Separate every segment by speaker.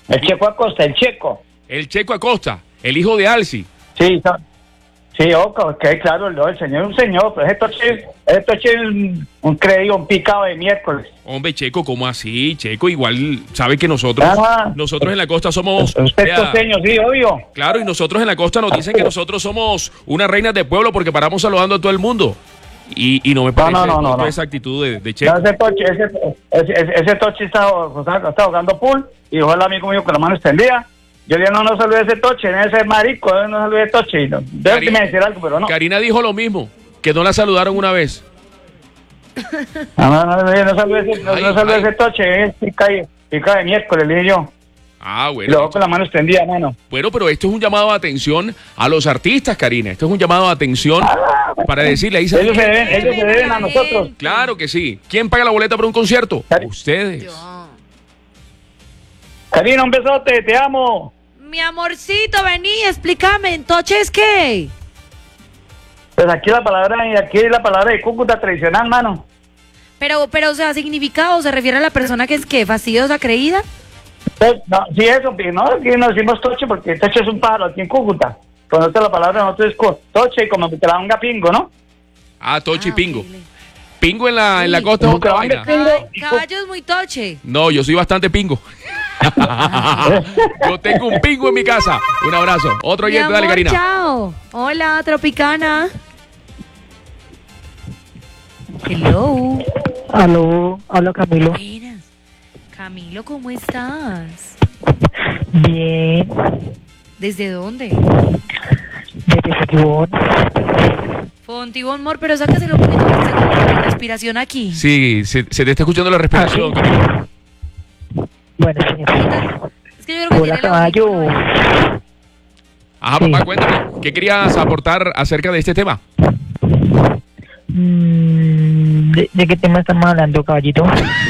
Speaker 1: El Checo Acosta, el Checo.
Speaker 2: El Checo Acosta, el hijo de Alci.
Speaker 1: Sí, ok, claro, el señor es un señor, pero esto es un creído, un picado de miércoles.
Speaker 2: Hombre, Checo, ¿cómo así? Checo, igual sabe que nosotros en la costa somos...
Speaker 1: Usted costeño, sí, obvio.
Speaker 2: Claro, y nosotros en la costa nos dicen que nosotros somos unas reinas de pueblo porque paramos saludando a todo el mundo. Y no me parece
Speaker 1: no.
Speaker 2: esa actitud de Checo.
Speaker 1: Ese Toche está jugando pool y dejó el amigo mío con la mano extendida. Yo le dije, no salude ese Toche, ese marico, no salude Toche. Déjeme decir algo, pero no.
Speaker 2: Karina dijo lo mismo, que no la saludaron una vez.
Speaker 1: No salude ese Toche, es pica de miércoles, le dije yo.
Speaker 2: Ah, bueno.
Speaker 1: Y luego con la mano extendida, mano.
Speaker 2: Bueno, pero esto es un llamado de atención a los artistas, Karina. Esto es un llamado de atención para decirle ahí.
Speaker 1: Ellos se deben a nosotros.
Speaker 2: Claro que sí. ¿Quién paga la boleta para un concierto? Ustedes.
Speaker 1: Karina, un besote, te amo.
Speaker 3: Mi amorcito, vení, explícame, ¿entonces qué?
Speaker 1: Pues aquí la palabra de Cúcuta tradicional, mano.
Speaker 3: Pero, o sea, significado, ¿se refiere a la persona que es que fastidiosa, creída?
Speaker 1: No, sí, eso, no, aquí nos decimos Toche porque Toche es un pájaro aquí en Cúcuta. Cuando la palabra de nosotros es Toche, como que te la ponga pingo, ¿no?
Speaker 2: Ah, Toche y Pingo.
Speaker 3: Okay.
Speaker 2: Pingo en la costa es otra vaina.
Speaker 3: Caballo es muy Toche.
Speaker 2: No, yo soy bastante pingo. Yo tengo un pingo en mi casa. Un abrazo. Otro oyente, dale, Karina.
Speaker 3: Chao. Hola, Tropicana. Hello.
Speaker 4: Aló, habla Camilo.
Speaker 3: Buenas. Camilo, ¿cómo estás?
Speaker 4: Bien,
Speaker 3: ¿Desde dónde?
Speaker 4: desde Fontibón.
Speaker 3: Fontibón, amor, pero sácaselo un poquito porque está como la respiración aquí.
Speaker 2: Sí, se te está escuchando la respiración. Camilo.
Speaker 4: Bueno, señor.
Speaker 3: Es que yo creo que
Speaker 4: Hola,
Speaker 3: tiene
Speaker 4: caballo.
Speaker 2: Ajá,
Speaker 4: Sí.
Speaker 2: papá, cuéntame. ¿Qué querías aportar acerca de este tema?
Speaker 4: ¿De qué tema estamos hablando, caballito?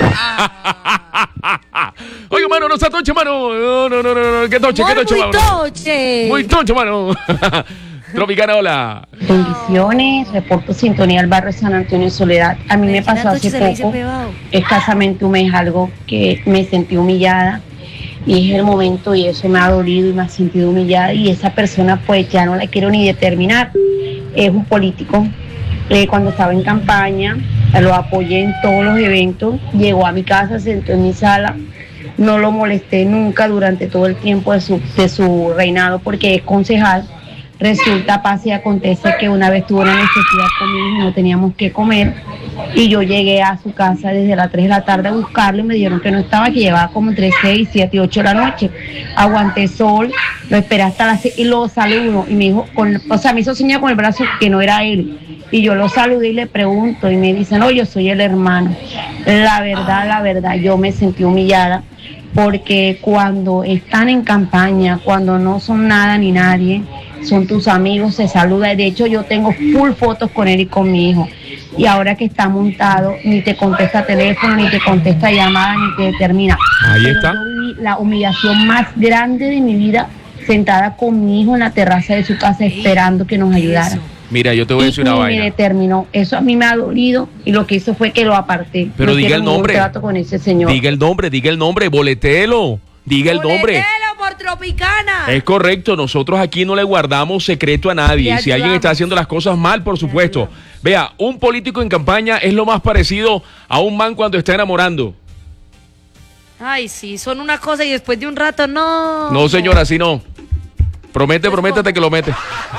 Speaker 2: Oiga, mano, no está Toche, mano. No. ¿Qué Toche,
Speaker 3: Amor, muy
Speaker 2: mano?
Speaker 3: Toche.
Speaker 2: Muy Toche, mano. Tropicana, hola.
Speaker 5: Bendiciones, reporto sintonía al barrio San Antonio Soledad. A mí me pasó hace poco, escasamente un mes, algo que me sentí humillada y es el momento y eso me ha dolido y me ha sentido humillada y esa persona pues ya no la quiero ni determinar. Es un político. Cuando estaba en campaña, lo apoyé en todos los eventos, llegó a mi casa, se sentó en mi sala, no lo molesté nunca durante todo el tiempo de su reinado porque es concejal. Resulta, pasa y acontece que una vez tuvo una necesidad conmigo y no teníamos que comer y yo llegué a su casa desde las 3 de la tarde a buscarlo y me dijeron que no estaba, que llevaba como entre 6, 7 y 8 de la noche. Aguanté sol, lo esperé hasta las 6 y lo saludo y me dijo, me hizo señal con el brazo que no era él y yo lo saludé y le pregunto y me dice, no, yo soy el hermano. La verdad, yo me sentí humillada porque cuando están en campaña, cuando no son nada ni nadie, son tus amigos, se saluda. De hecho, yo tengo full fotos con él y con mi hijo. Y ahora que está montado, ni te contesta teléfono, ni te contesta llamada, ni te determina.
Speaker 2: Ahí está.
Speaker 5: Yo viví la humillación más grande de mi vida, sentada con mi hijo en la terraza de su casa, esperando que nos ayudara.
Speaker 2: Mira, yo te voy a decir una
Speaker 5: me
Speaker 2: vaina.
Speaker 5: determinó. Eso a mí me ha dolido y lo que hizo fue que lo aparté.
Speaker 2: Pero
Speaker 5: No
Speaker 2: diga
Speaker 5: quiero
Speaker 2: el
Speaker 5: ningún
Speaker 2: nombre.
Speaker 5: trato con ese señor.
Speaker 2: Diga el nombre, boletelo. Diga el nombre.
Speaker 3: Boletelo por Tropicana.
Speaker 2: Es correcto, nosotros aquí no le guardamos secreto a nadie.
Speaker 3: Le
Speaker 2: Si alguien está haciendo las cosas mal, por supuesto. Vea, un político en campaña es lo más parecido a un man cuando está enamorando.
Speaker 3: Ay, sí, son una cosa y después de un rato, no.
Speaker 2: No, señora, así no. Prométete que lo mete.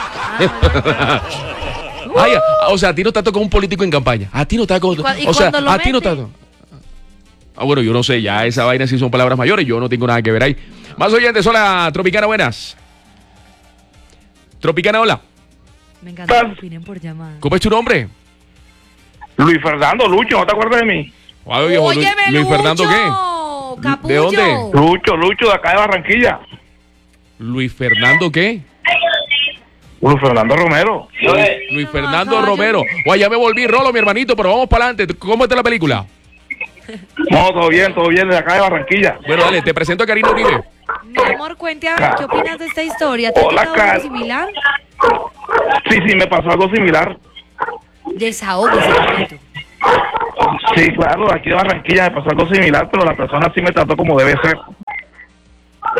Speaker 2: Ay, o sea, a ti no te ha tocado un político en campaña. A ti no te ha tocado.
Speaker 3: ¿Y
Speaker 2: O sea,
Speaker 3: cuando lo
Speaker 2: a ti no te ha
Speaker 3: mete?
Speaker 2: tocado. Ah, bueno, yo no sé, ya esa vaina sí son palabras mayores, yo no tengo nada que ver ahí. Más oyentes, hola, Tropicana, buenas. Tropicana, hola.
Speaker 3: Me encanta que opinen por llamada.
Speaker 2: ¿Cómo es tu nombre?
Speaker 1: Luis Fernando, Lucho, ¿no te acuerdas de mí?
Speaker 2: Ay, viejo,
Speaker 3: Óyeme,
Speaker 2: Luis Fernando, ¿qué?
Speaker 3: Capullo.
Speaker 2: ¿De dónde?
Speaker 1: Lucho, de acá de Barranquilla.
Speaker 2: ¿Luis Fernando qué?
Speaker 1: Luis Fernando Romero.
Speaker 2: Luis Fernando Romero. Oye, ya me volví rolo, mi hermanito, pero vamos para adelante. ¿Cómo está la película?
Speaker 1: No, todo bien, de acá de Barranquilla.
Speaker 2: Bueno, dale, te presento a Karina Uribe.
Speaker 3: Mi amor, cuente a ver, ¿qué opinas de esta historia? ¿Te ha
Speaker 1: Hola,
Speaker 3: tocado algo
Speaker 1: Car-
Speaker 3: similar?
Speaker 1: Sí, me pasó algo similar.
Speaker 3: Desahógese, repito.
Speaker 1: Sí, claro, aquí de Barranquilla me pasó algo similar, pero la persona sí me trató como debe ser.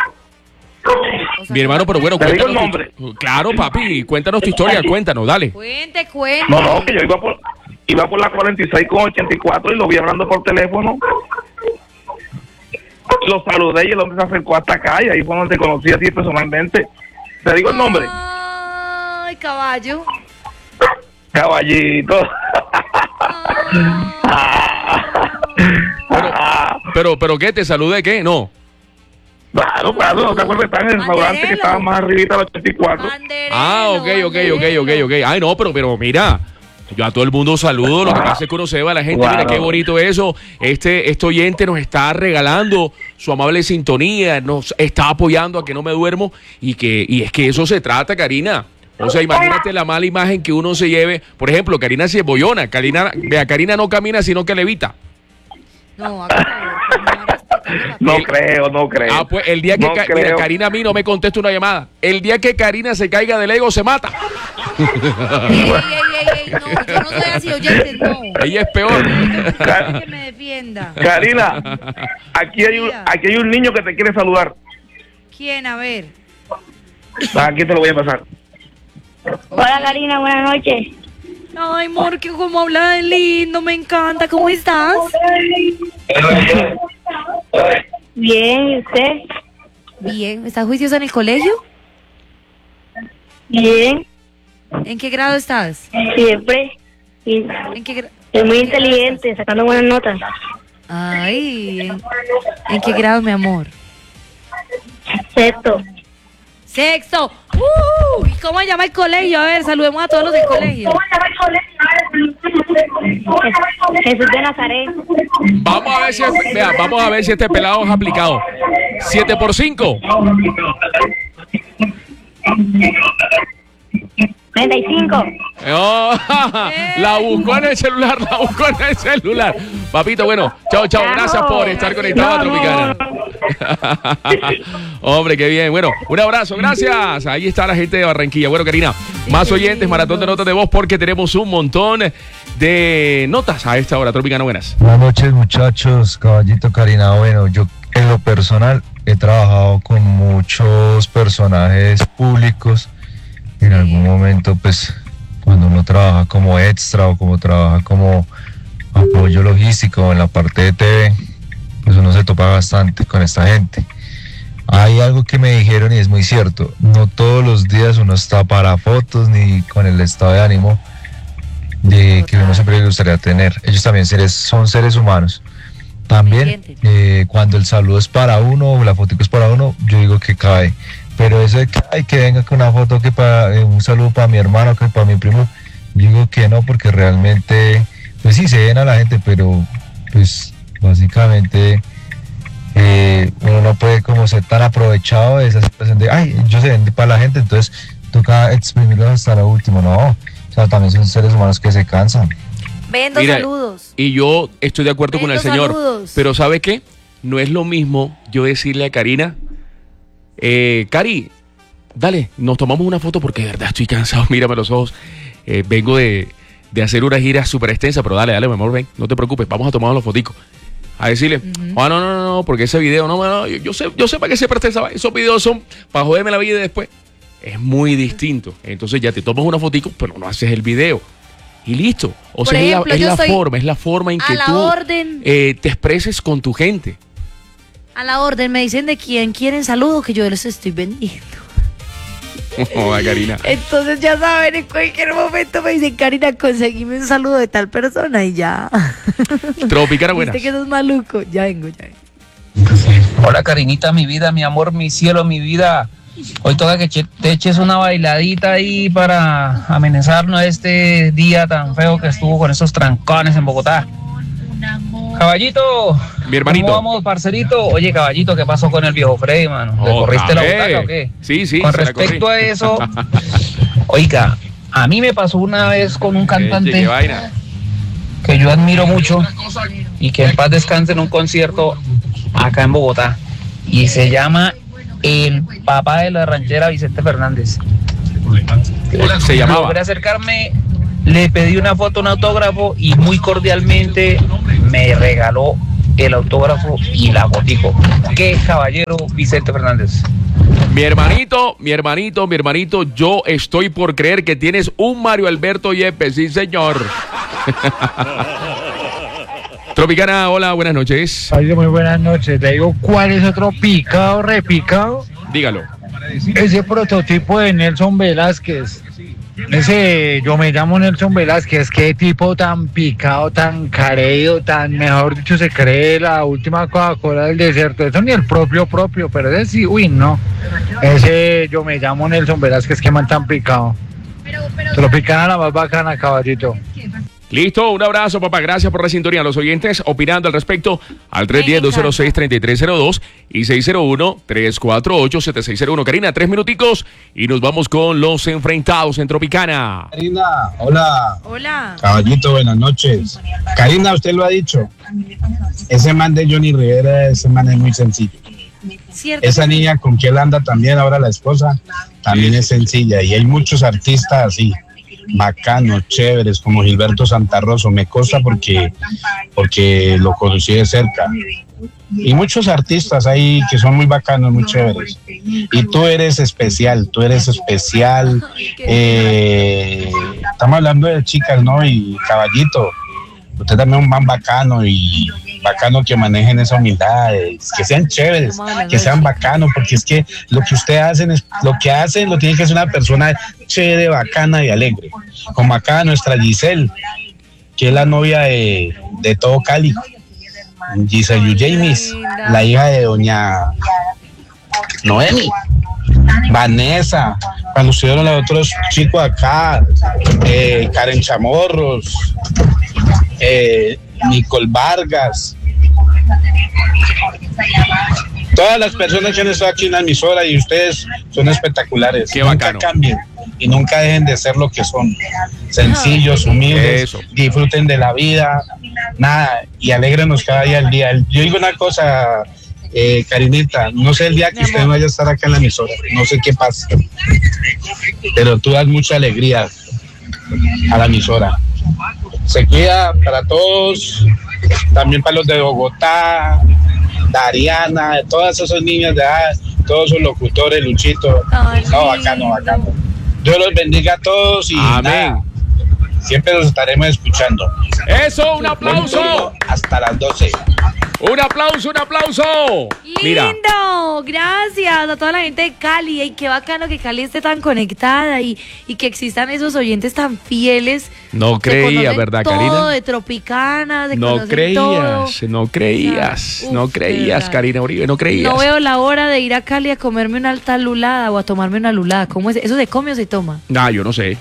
Speaker 2: Mi hermano, pero bueno,
Speaker 6: ¿Te digo
Speaker 2: cuéntanos.
Speaker 6: el nombre?
Speaker 2: Claro, papi, cuéntanos tu historia, cuéntanos, dale.
Speaker 3: Cuente.
Speaker 6: No, que yo iba por la 46 con 84 y lo vi hablando por teléfono. Lo saludé y el hombre se acercó hasta acá y ahí fue donde te conocí así personalmente. ¿Te digo el nombre?
Speaker 3: Ay, caballo.
Speaker 6: Caballito.
Speaker 2: Pero ¿qué? ¿Te saludé qué? No.
Speaker 6: Claro, ¿no te acuerdas? Estaba en el restaurante que estaba más arribita del 84.
Speaker 2: Ah, ok. Ay, no, pero mira, yo a todo el mundo saludo, lo que pasa es que uno se va a la gente,
Speaker 6: Claro.
Speaker 2: mira qué bonito eso. Este oyente nos está regalando su amable sintonía, nos está apoyando a que no me duermo y es que eso se trata, Karina. O sea, imagínate la mala imagen que uno se lleve. Por ejemplo, Karina sí es bollona, Karina no camina sino que levita.
Speaker 3: No, acá
Speaker 6: No creo.
Speaker 2: Ah, pues el día que mira, Karina a mí no me contesta una llamada. El día que Karina se caiga del ego se mata.
Speaker 3: Ey, no, yo no soy así, oyente, no.
Speaker 2: Ella es peor.
Speaker 3: Que me defienda.
Speaker 6: Karina, aquí hay un niño que te quiere saludar.
Speaker 3: ¿Quién? A ver.
Speaker 6: Aquí te lo voy a pasar.
Speaker 7: Hola Karina, buenas noches.
Speaker 3: Ay, amor, que como habla de lindo, me encanta. ¿Cómo estás?
Speaker 7: Bien, ¿y usted?
Speaker 3: Bien. ¿Estás juiciosa en el colegio?
Speaker 7: Bien,
Speaker 3: ¿En qué grado estás?
Speaker 7: siempre. Y
Speaker 3: ¿En qué
Speaker 7: es muy inteligente, sacando buenas notas.
Speaker 3: Ay, ¿en qué grado, mi amor?
Speaker 7: Sexto.
Speaker 3: Sexto. ¿Y cómo se llama el colegio? A ver, saludemos a todos los del colegio.
Speaker 7: Jesús de Nazaret.
Speaker 2: Vamos a ver si este pelado es aplicado. 7 por 5.
Speaker 7: 35.
Speaker 2: Oh, la buscó en el celular. Papito, bueno, chao, gracias por estar conectado a Tropicana. Hombre, qué bien. Bueno, un abrazo, gracias. Ahí está la gente de Barranquilla. Bueno, Karina, más oyentes, maratón de notas de voz, porque tenemos un montón de notas a esta hora. Tropicana, buenas.
Speaker 8: Buenas noches, muchachos. Caballito, Karina. Bueno, yo en lo personal he trabajado con muchos personajes públicos. En algún momento, pues, cuando uno trabaja como extra o como trabaja como apoyo logístico en la parte de TV, pues uno se topa bastante con esta gente. Hay algo que me dijeron y es muy cierto: no todos los días uno está para fotos ni con el estado de ánimo de que uno siempre le gustaría tener. Ellos también son seres humanos. También cuando el saludo es para uno o la fotico es para uno, yo digo que cabe. Pero eso de que venga con una foto, que para un saludo para mi hermano, que para mi primo, yo digo que no, porque realmente, pues sí, se ven a la gente, pero pues básicamente uno no puede como ser tan aprovechado de esa situación de, yo se vende para la gente, entonces toca exprimirlos hasta lo último. No, o sea, también son seres humanos que se cansan.
Speaker 3: Vendo saludos.
Speaker 2: Y yo estoy de acuerdo con el señor,
Speaker 3: saludos.
Speaker 2: pero ¿sabe qué? No es lo mismo yo decirle a Karina, Cari, dale, nos tomamos una foto porque de verdad estoy cansado, mírame los ojos. Vengo de hacer una gira súper extensa, pero dale, mi amor, ven, no te preocupes, vamos a tomar los foticos. A decirle, no, porque ese video, yo sé para qué se presta esos videos son para joderme la vida después. Es muy distinto. Entonces ya te tomas una fotico, pero no haces el video. Y listo. O sea, ejemplo, es la forma en que tú te expreses con tu gente.
Speaker 3: A la orden, me dicen de quién quieren saludos, que yo les estoy vendiendo.
Speaker 2: Karina.
Speaker 3: Entonces ya saben, en cualquier momento me dicen, Karina, conseguime un saludo de tal persona y ya.
Speaker 2: Tropicana, buenas.
Speaker 3: Viste que sos maluco. Ya vengo.
Speaker 9: Hola, Karinita, mi vida, mi amor, mi cielo, mi vida. Hoy toca que te eches una bailadita ahí para amenizarnos este día tan feo que estuvo con esos trancones en Bogotá. Caballito,
Speaker 2: mi hermanito.
Speaker 9: ¿Cómo vamos, parcerito? Oye, caballito, ¿qué pasó con el viejo Freddy, mano? ¿Le corriste la butaca o qué?
Speaker 2: Sí.
Speaker 9: Con respecto a eso, oiga, a mí me pasó una vez con un cantante que yo admiro mucho y que en paz descanse en un concierto acá en Bogotá. Y se llama el papá de la ranchera, Vicente Fernández.
Speaker 2: Se llamaba.
Speaker 9: Logré acercarme, le pedí una foto, un autógrafo y muy cordialmente me regaló el autógrafo y la fotico. Qué caballero Vicente Fernández.
Speaker 2: Mi hermanito, yo estoy por creer que tienes un Mario Alberto Yepes, sí señor. Tropicana, hola, buenas noches.
Speaker 10: Ay, muy buenas noches. Le digo, ¿cuál es otro picado, repicado?
Speaker 2: Dígalo.
Speaker 10: Ese prototipo de Nelson Velázquez. Ese, yo me llamo Nelson Velázquez, qué tipo tan picado, tan careído, tan, mejor dicho, se cree la última Coca-Cola del desierto. Eso ni el propio, pero ese sí, uy, no. Ese, yo me llamo Nelson Velázquez, qué man tan picado. Tropicana la más bacana, caballito.
Speaker 2: Listo, un abrazo, papá. Gracias por la sintonía. Los oyentes opinando al respecto al 310-206-3302 y 601-348-7601. Karina, 3 minuticos y nos vamos con los enfrentados en Tropicana.
Speaker 11: Karina, hola.
Speaker 3: Hola.
Speaker 11: Caballito, buenas noches. Karina, usted lo ha dicho. Ese man de Johnny Rivera, ese man es muy sencillo.
Speaker 3: ¿Cierto?
Speaker 11: Esa niña con que él anda también, ahora la esposa, también es sencilla. Y hay muchos artistas así, bacanos, chéveres, como Gilberto Santa Rosa. Me consta porque lo conocí de cerca. Y muchos artistas ahí que son muy bacanos, muy chéveres. Y tú eres especial. Estamos hablando de chicas, ¿no? Y caballito, usted también es un man bacano y bacano que manejen esa humildad, que sean chéveres, que sean bacanos, porque es que lo que ustedes hacen lo tiene que hacer una persona chévere, bacana y alegre. Como acá nuestra Giselle, que es la novia de todo Cali. Giselle James, la hija de doña Noemi. Vanessa, cuando estuvieron los otros chicos acá, Karen Chamorros, Nicole Vargas, todas las personas que han estado aquí en la emisora, y ustedes son espectaculares.
Speaker 2: Qué
Speaker 11: nunca
Speaker 2: bacano.
Speaker 11: cambien y nunca dejen de ser lo que son, sencillos, humildes.
Speaker 2: Eso.
Speaker 11: Disfruten de la vida, nada, y alégrenos cada día al día. Yo digo una cosa, Karinita, no sé el día que usted no vaya a estar acá en la emisora, no sé qué pasa, pero tú das mucha alegría a la emisora. Se cuida para todos, también para los de Bogotá, Dariana, todas esas niñas de todos esos locutores, Luchito. No, bacano. Dios los bendiga a todos y
Speaker 2: amén.
Speaker 11: Nada, siempre los estaremos escuchando.
Speaker 2: Eso, un aplauso.
Speaker 11: Hasta las 12.
Speaker 2: Un aplauso. Mira,
Speaker 3: Lindo, gracias a toda la gente de Cali. Y qué bacano que Cali esté tan conectada y que existan esos oyentes tan fieles.
Speaker 2: no
Speaker 3: que
Speaker 2: creía,
Speaker 3: conocen
Speaker 2: ¿verdad,
Speaker 3: todo
Speaker 2: Karina?
Speaker 3: de Tropicana, de
Speaker 2: No
Speaker 3: conocen
Speaker 2: creías,
Speaker 3: todo.
Speaker 2: no creías,
Speaker 3: O sea,
Speaker 2: no
Speaker 3: uf, de
Speaker 2: creías,
Speaker 3: verdad.
Speaker 2: Karina Uribe, no creías.
Speaker 3: No veo la hora de ir a Cali a comerme una alta lulada o a tomarme una lulada. ¿Cómo es? ¿Eso se come o se toma?
Speaker 2: Yo no sé.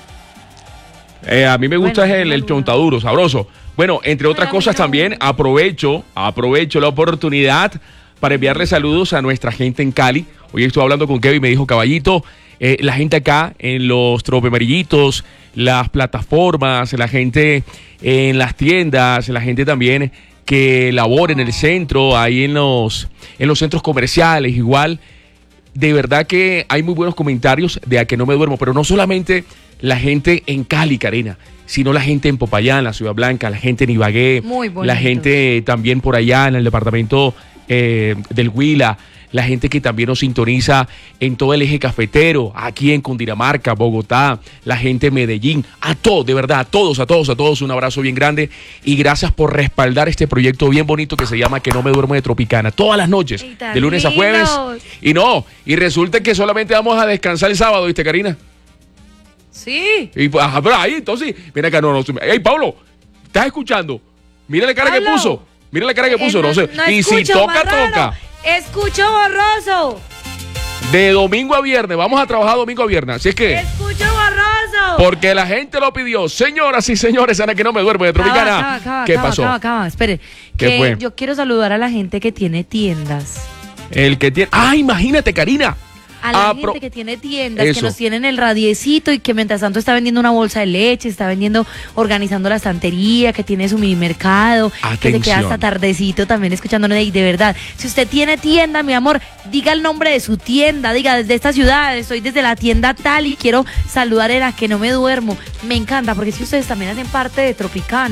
Speaker 2: A mí me gusta
Speaker 3: Bueno,
Speaker 2: el
Speaker 3: una
Speaker 2: chontaduro, sabroso. Bueno, entre otras cosas también aprovecho la oportunidad para enviarle saludos a nuestra gente en Cali. Hoy estuve hablando con Kevin y me dijo, caballito, la gente acá en los tropemarillitos, las plataformas, la gente en las tiendas, la gente también que labora en el centro, ahí en los centros comerciales, igual. De verdad que hay muy buenos comentarios de A Que No Me Duermo, pero no solamente la gente en Cali, Karina, sino la gente en Popayán, la Ciudad Blanca, la gente en Ibagué,
Speaker 3: Muy bonito.
Speaker 2: la gente también por allá en el departamento del Huila, la gente que también nos sintoniza en todo el eje cafetero, aquí en Cundinamarca, Bogotá, la gente en Medellín, a todos, de verdad, a todos, un abrazo bien grande y gracias por respaldar este proyecto bien bonito que se llama Que No Me Duermo de Tropicana, todas las noches,
Speaker 3: Ay, tan
Speaker 2: de lunes a jueves,
Speaker 3: lindos.
Speaker 2: y resulta que solamente vamos a descansar el sábado, ¿viste, Karina?
Speaker 3: Sí.
Speaker 2: Y pero ahí, entonces, mira acá, no, hey, Pablo, ¿estás escuchando? Mira la cara que
Speaker 3: Pablo.
Speaker 2: puso, no sé,
Speaker 3: No
Speaker 2: y si
Speaker 3: escucho,
Speaker 2: toca,
Speaker 3: más raro.
Speaker 2: toca.
Speaker 3: Escucho borroso.
Speaker 2: De domingo a viernes, vamos a trabajar domingo a viernes, así es que,
Speaker 3: Escucho borroso.
Speaker 2: porque la gente lo pidió, señoras y señores, Ana Que No Me Duermo de Tropicana. ¿Qué pasó?
Speaker 3: Acaba, espere.
Speaker 2: ¿Qué
Speaker 3: Que
Speaker 2: fue?
Speaker 3: yo quiero saludar a la gente que tiene tiendas.
Speaker 2: El que tiene, imagínate, Karina.
Speaker 3: A la
Speaker 2: Apro-
Speaker 3: gente que tiene tiendas,
Speaker 2: Eso.
Speaker 3: que nos tienen el radiecito y que mientras tanto está vendiendo una bolsa de leche, está vendiendo, organizando la estantería, que tiene su mini mercado, que se queda
Speaker 2: Atención.
Speaker 3: hasta tardecito también escuchándonos. Y de verdad, si usted tiene tienda, mi amor, diga el nombre de su tienda, diga desde esta ciudad, estoy desde la tienda tal y quiero saludar a Que No Me Duermo. Me encanta, porque si ustedes también hacen parte de Tropicana.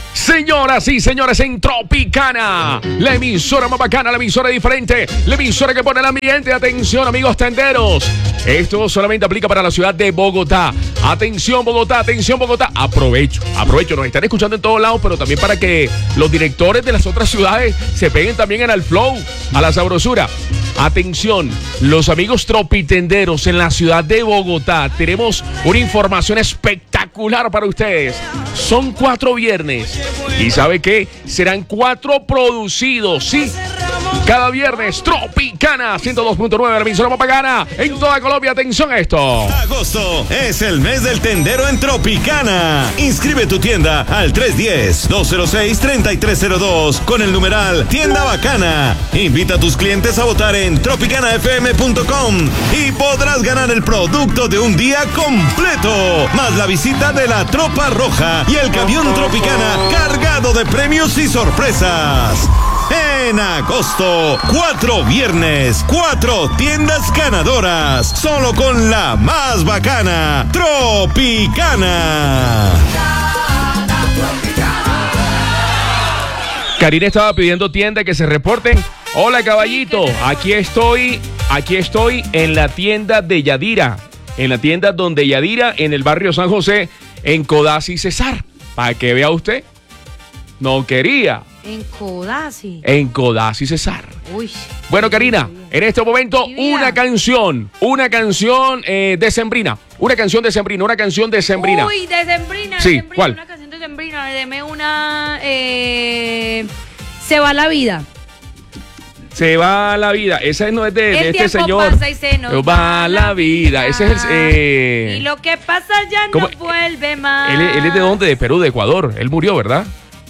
Speaker 2: Señoras y señores, en Tropicana, la emisora más bacana, la emisora diferente, la emisora que pone el ambiente. Atención, amigos tenderos, esto solamente aplica para la ciudad de Bogotá. Atención, Bogotá, atención, Bogotá. Aprovecho, nos están escuchando en todos lados, pero también para que los directores de las otras ciudades se peguen también en el flow, a la sabrosura. Atención, los amigos tropitenderos en la ciudad de Bogotá, tenemos una información espectacular para ustedes. Son 4 viernes y ¿sabe qué? Serán 4 producidos, sí. Cada viernes, Tropicana 102.9, la emisora más bacana en toda Colombia. Atención a esto.
Speaker 12: Agosto es el mes del tendero en Tropicana. Inscribe tu tienda al 310-206-3302 con el numeral Tienda Bacana. Invita a tus clientes a votar en tropicanafm.com y podrás ganar el producto de un día completo, más la visita de la Tropa Roja y el camión Tropicana cargado de premios y sorpresas. En agosto, 4 viernes, 4 tiendas ganadoras, solo con la más bacana, Tropicana.
Speaker 2: Karina estaba pidiendo tienda que se reporten. Hola, caballito, aquí estoy en la tienda de Yadira, en la tienda donde Yadira, en el barrio San José, en Codazzi Cesar, para que vea usted. No quería.
Speaker 3: En Codazzi.
Speaker 2: En Codazzi Cesar.
Speaker 3: Uy.
Speaker 2: Bueno, Karina, en este momento una canción decembrina. Una canción decembrina.
Speaker 3: Uy, decembrina.
Speaker 2: Sí,
Speaker 3: decembrina,
Speaker 2: ¿cuál?
Speaker 3: Una canción decembrina. Deme una. Se va la vida.
Speaker 2: Se va la vida. Esa no es de este señor.
Speaker 3: Pasa y se nos
Speaker 2: va la vida. Ese es el.
Speaker 3: Y lo que pasa ya no vuelve más.
Speaker 2: Él es de dónde? De Perú, de Ecuador. Él murió, ¿verdad?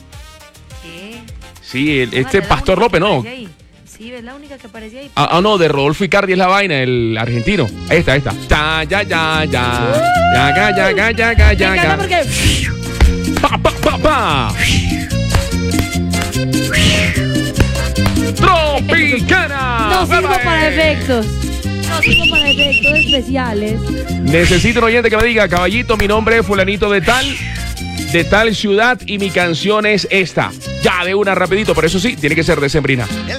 Speaker 2: Sí, Pastor López, ¿no?
Speaker 3: Sí, es la única que aparecía ahí.
Speaker 2: No, de Rodolfo Icardi es la vaina, el argentino. Esta. Ya.
Speaker 3: Porque...
Speaker 2: Pa. Tropicana.
Speaker 3: No sirvo para efectos. No sirvo para efectos especiales.
Speaker 2: Necesito un oyente que me diga, caballito, mi nombre es fulanito de tal ciudad y mi canción es esta. Ya, de una rapidito, pero eso sí, tiene que ser decembrina.